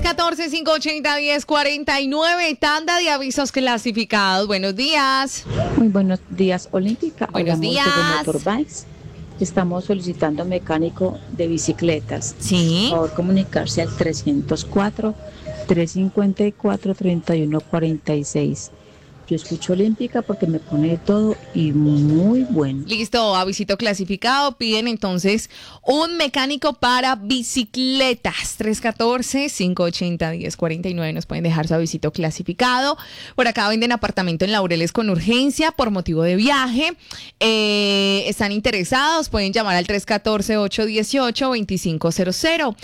314-580-1049, tanda de avisos clasificados. Buenos días. Muy buenos días, Olímpica. Buenos días. De Motorbikes. Estamos solicitando mecánico de bicicletas. Sí. Por favor, comunicarse al 304-354-3146. Yo escucho Olímpica porque me pone de todo y muy bueno. Listo, avisito clasificado. Piden entonces un mecánico para bicicletas. 314-580-1049. Nos pueden dejar su avisito clasificado. Por acá venden apartamento en Laureles con urgencia por motivo de viaje. Están interesados, pueden llamar al 314-818-2500.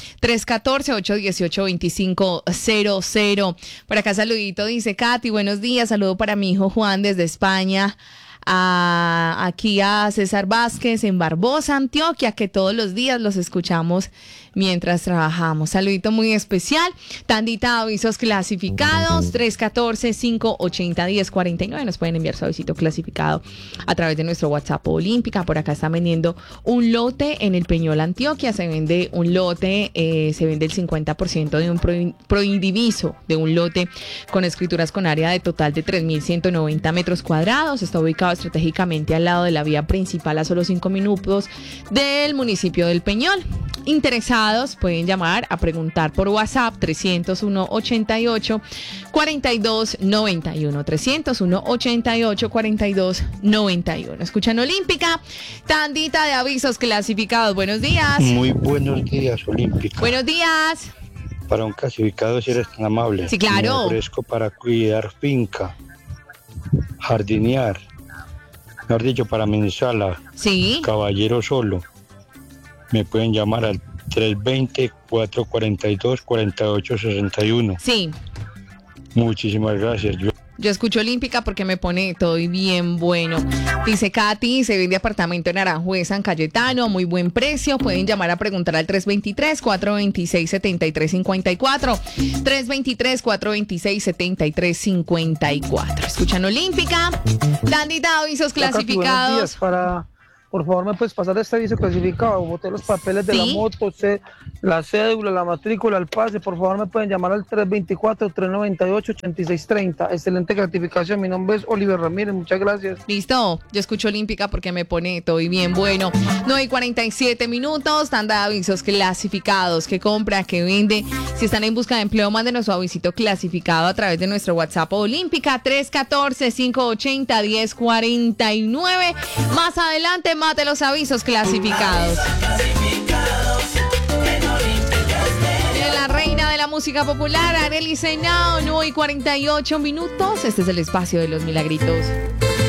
314-818-2500. Por acá saludito, dice Katy, buenos días, saludo para mi hijo Juan desde España, aquí a César Vázquez en Barbosa, Antioquia, que todos los días los escuchamos mientras trabajamos. Saludito muy especial. Tandita de avisos clasificados, 314-580-1049. Nos pueden enviar su avisito clasificado a través de nuestro WhatsApp Olímpica. Por acá están vendiendo un lote en el Peñol, Antioquia. Se vende un lote, se vende el 50% de un proindiviso de un lote con escrituras con área de total de 3.190 metros cuadrados. Está ubicado estratégicamente al lado de la vía principal a solo 5 minutos del municipio del Peñol. Interesados pueden llamar a preguntar por WhatsApp 301-88-4291. 301-88-4291. Escuchan Olímpica, tandita de avisos clasificados. Buenos días. Muy buenos días, Olímpica. Buenos días. Para un clasificado, si eres tan amable. Sí, claro. Me ofrezco para cuidar finca, jardinear, mejor dicho, para mensala. Sí. Caballero solo. Me pueden llamar al 320-442-4861. Sí. Muchísimas gracias. Yo escucho Olímpica porque me pone todo y bien bueno. Dice Katy, se vende apartamento en Aranjuez, San Cayetano, muy buen precio. Pueden llamar a preguntar al 323-426-7354. 323-426-7354. Escuchan Olímpica. Tandita, avisos clasificados. Buenos días. Por favor, ¿me puedes pasar este aviso clasificado? Boté los papeles de la moto, la cédula, la matrícula, el pase. Por favor, me pueden llamar al 324-398-8630. Excelente gratificación. Mi nombre es Oliver Ramírez. Muchas gracias. Listo. Yo escucho Olímpica porque me pone todo y bien bueno. 9:47. Tanda de avisos clasificados. ¿Qué compra? ¿Qué vende? Si están en busca de empleo, mándenos su avisito clasificado a través de nuestro WhatsApp Olímpica 314-580-1049. Más adelante, mate los avisos clasificados. La reina de la música popular, Arely Senao, 9:48. Este es el espacio de los milagritos.